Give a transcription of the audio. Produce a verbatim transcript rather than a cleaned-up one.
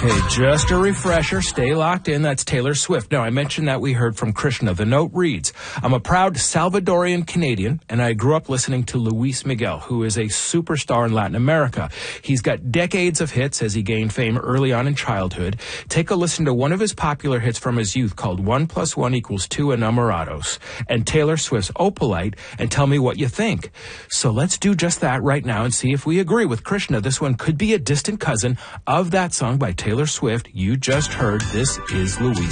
Okay, just a refresher. Stay locked in. That's Taylor Swift. Now, I mentioned that we heard from Krishna. The note reads, I'm a proud Salvadorian Canadian, and I grew up listening to Luis Miguel, who is a superstar in Latin America. He's got decades of hits as he gained fame early on in childhood. Take a listen to one of his popular hits from his youth called One Plus One Equals Two Enamorados, and Taylor Swift's Opalite, and tell me what you think. So let's do just that right now and see if we agree with Krishna. This one could be a distant cousin of that song by Taylor Swift you just heard. This is Luis